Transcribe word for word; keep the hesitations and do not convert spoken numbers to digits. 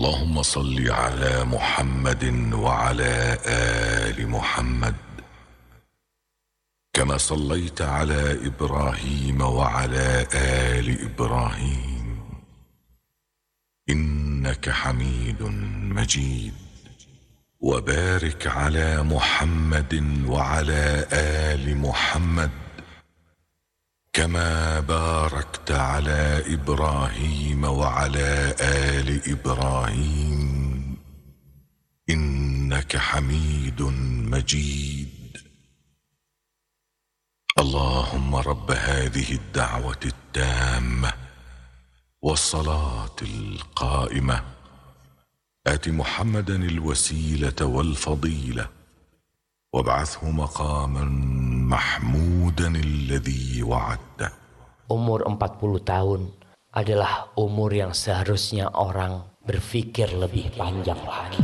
اللهم صل على محمد وعلى آل محمد كما صليت على إبراهيم وعلى آل إبراهيم إنك حميد مجيد. وبارك على محمد وعلى آل محمد كما باركت على إبراهيم وعلى آل إبراهيم إنك حميد مجيد. اللهم رب هذه الدعوة التامة والصلاة القائمة آت محمدا الوسيلة والفضيلة وابعثه مقاما محمودا الذي وعدته. Umur empat puluh tahun adalah umur yang seharusnya orang berpikir lebih panjang lagi.